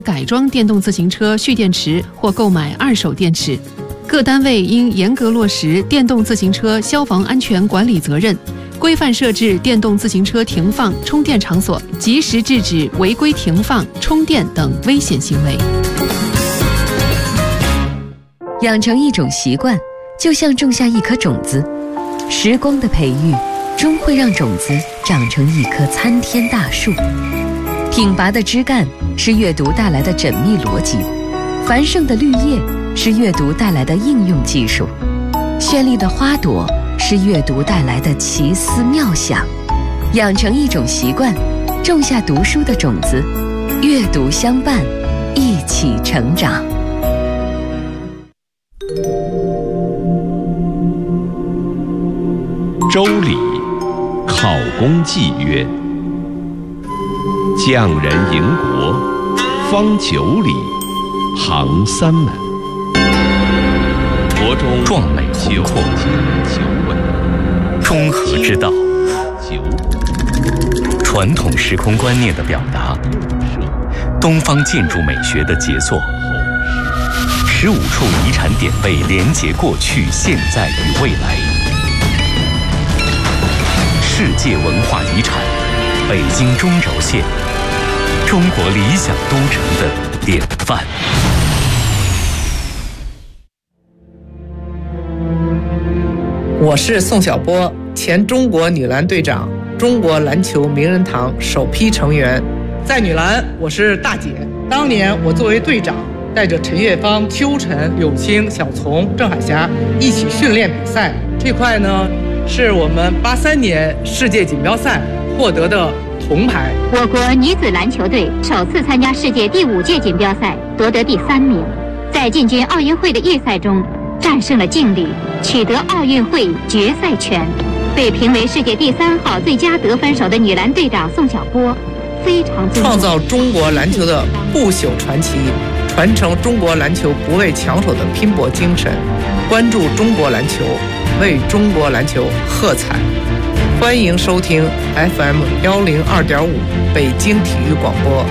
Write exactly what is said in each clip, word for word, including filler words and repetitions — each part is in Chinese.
改装电动自行车蓄电池或购买二手电池。各单位应严格落实电动自行车消防安全管理责任，规范设置电动自行车停放、充电场所，及时制止违规停放、充电等危险行为。 养成一种习惯，就像种下一颗种子，时光的培育终会让种子长成一棵参天大树。挺拔的枝干是阅读带来的缜密逻辑，繁盛的绿叶是阅读带来的应用技术，绚丽的花朵是阅读带来的奇思妙想。养成一种习惯，种下读书的种子，阅读相伴，一起成长。 周礼考公纪曰：匠人营国，方九里，行三门。国中壮美宏阔，中和之道，传统时空观念的表达，东方建筑美学的杰作。十五处遗产点位连结过去、现在与未来。世界文化遗产，北京中轴线，中国理想都城的典范。 我是宋晓波，前中国女篮队长，中国篮球名人堂首批成员。在女篮，我是大姐。当年我作为队长，带着陈月芳、邱晨、柳青、小丛、郑海霞一起训练比赛。这块呢，是我们八三年世界锦标赛获得的铜牌。 我国女子篮球队首次参加世界第五届锦标赛，夺得第三名。在进军奥运会的预赛中，战胜了劲旅，取得奥运会决赛权。被评为世界第三号最佳得分手的女篮队长宋晓波，非常尊重创造中国篮球的不朽传奇，传承中国篮球不畏强手的拼搏精神，关注中国篮球，为中国篮球喝彩。欢迎收听 F M 幺零二点五北京体育广播。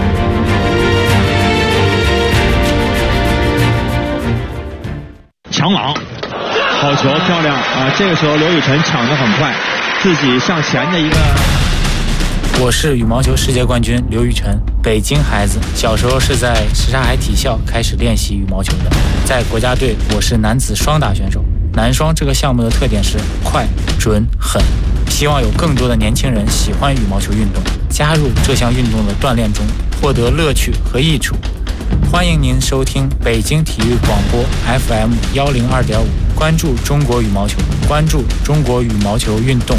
抢网，好球，漂亮啊！这个时候刘雨辰抢得很快，自己向前的一个。 我是羽毛球世界冠军刘雨辰，北京孩子，小时候是在什刹海体校开始练习羽毛球的，在国家队我是男子双打选手。男双这个项目的特点是快、准、狠，希望有更多的年轻人喜欢羽毛球运动，加入这项运动的锻炼中，获得乐趣和益处。欢迎您收听北京体育广播 F M 幺零二点五，关注中国羽毛球，关注中国羽毛球运动。